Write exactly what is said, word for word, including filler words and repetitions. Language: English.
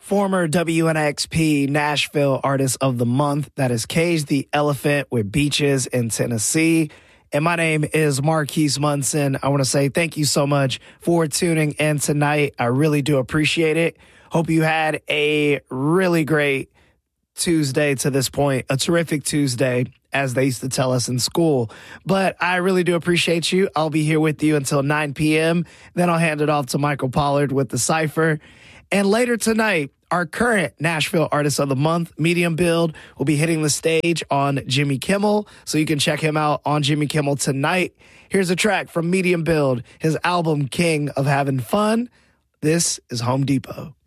former W N X P Nashville Artist of the Month. That is Cage the Elephant with Beaches in Tennessee. And my name is Marquise Munson. I want to say thank you so much for tuning in tonight. I really do appreciate it. Hope you had a really great Tuesday to this point, a terrific Tuesday, as they used to tell us in school. But I really do appreciate you. I'll be here with you until nine p.m. Then I'll hand it off to Michael Pollard with the Cypher. And later tonight, our current Nashville Artist of the Month, Medium Build, will be hitting the stage on Jimmy Kimmel. So you can check him out on Jimmy Kimmel tonight. Here's a track from Medium Build, his album King of Having Fun. This is Home Depot.